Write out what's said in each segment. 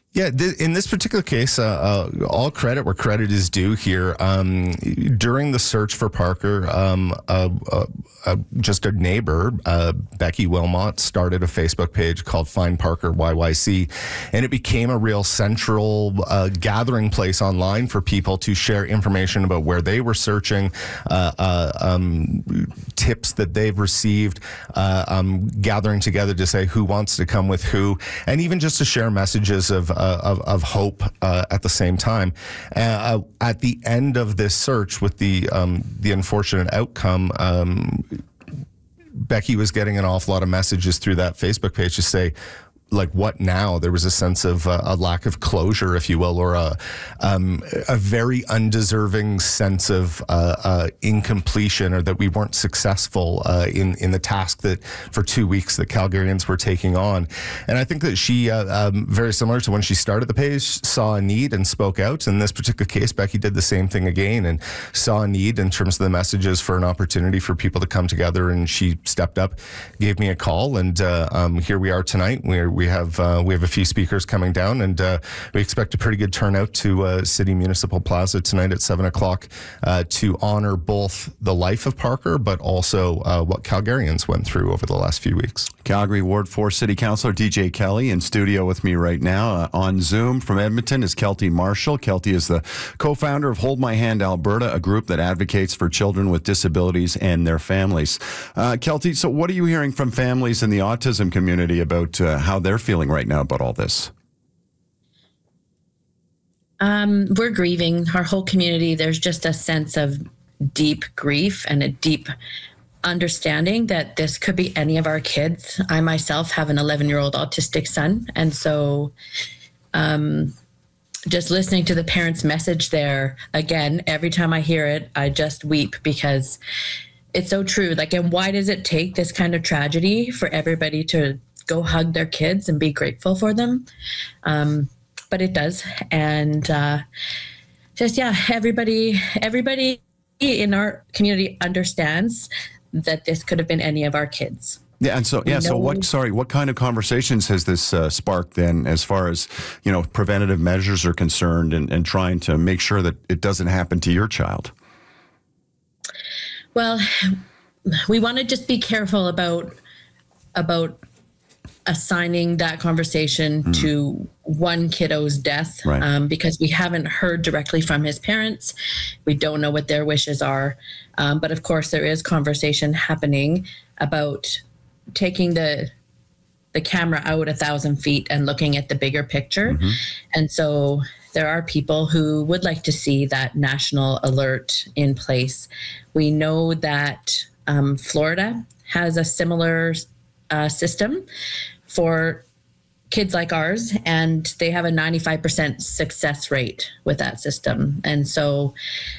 Yeah, in this particular case, all credit where credit is due here. During the search for Parker, just a neighbor, Becky Wilmot, started a Facebook page called Find Parker YYC, and it became a real central gathering place online for people to share information about where they were searching, tips that they've received, gathering together to say who wants to come with who, and even just to share messages of hope at the same time. At the end of this search, with the unfortunate outcome, Becky was getting an awful lot of messages through that Facebook page to say, like, what now? There was a sense of a lack of closure, if you will, or a very undeserving sense of incompletion, or that we weren't successful in the task that for 2 weeks that Calgarians were taking on. And I think that she, very similar to when she started the page, saw a need and spoke out. In this particular case, Becky did the same thing again and saw a need in terms of the messages for an opportunity for people to come together. And she stepped up, gave me a call, and here we are tonight. We have a few speakers coming down, and we expect a pretty good turnout to City Municipal Plaza tonight at 7:00 to honor both the life of Parker, but also what Calgarians went through over the last few weeks. Calgary Ward 4 City Councillor DJ Kelly in studio with me right now. On Zoom from Edmonton is Kelty Marshall. Kelty is the co-founder of Hold My Hand Alberta, a group that advocates for children with disabilities and their families. Kelty, so what are you hearing from families in the autism community about how they're feeling right now about all this? We're grieving, our whole community. There's just a sense of deep grief and a deep understanding that this could be any of our kids. I myself have an 11-year-old autistic son. And so just listening to the parents' message there, again, every time I hear it, I just weep, because it's so true. Like, and why does it take this kind of tragedy for everybody to go hug their kids and be grateful for them? But it does. And everybody in our community understands that this could have been any of our kids. Yeah, and so what kind of conversations has this sparked then, as far as, preventative measures are concerned, and trying to make sure that it doesn't happen to your child? Well, we want to just be careful about assigning that conversation to one kiddo's death, right. Because we haven't heard directly from his parents. We don't know what their wishes are. But of course, there is conversation happening about taking the camera out 1,000 feet and looking at the bigger picture. Mm-hmm. And so there are people who would like to see that national alert in place. We know that Florida has a similar system for kids like ours, and they have a 95% success rate with that system. And so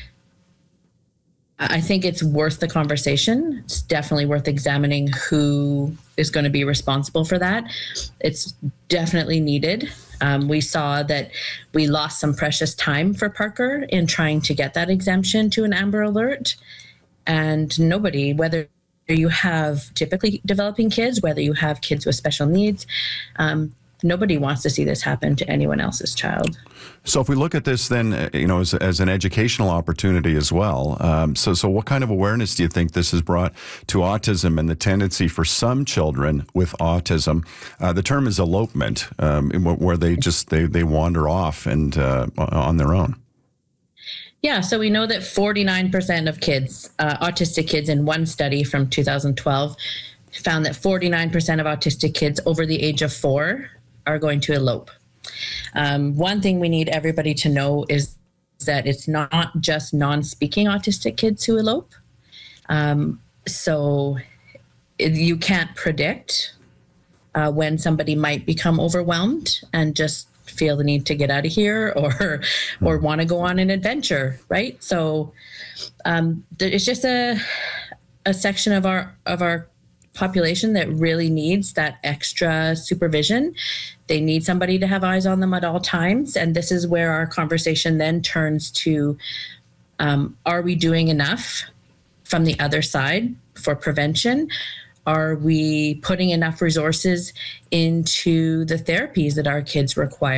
I think it's worth the conversation. It's definitely worth examining who is going to be responsible for that. It's definitely needed. We saw that we lost some precious time for Parker in trying to get that exemption to an Amber Alert. And nobody, whether you have typically developing kids, whether you have kids with special needs, nobody wants to see this happen to anyone else's child. So if we look at this then, as an educational opportunity as well, so what kind of awareness do you think this has brought to autism and the tendency for some children with autism? The term is elopement, where they wander off and on their own. Yeah, so we know that 49% of kids, autistic kids, in one study from 2012, found that 49% of autistic kids over the age of 4 are going to elope. One thing we need everybody to know is that it's not just non-speaking autistic kids who elope. So you can't predict when somebody might become overwhelmed and just feel the need to get out of here or want to go on an adventure, right? So it's just a section of our population that really needs that extra supervision. They need somebody to have eyes on them at all times. And this is where our conversation then turns to, are we doing enough from the other side for prevention? Are we putting enough resources into the therapies that our kids require?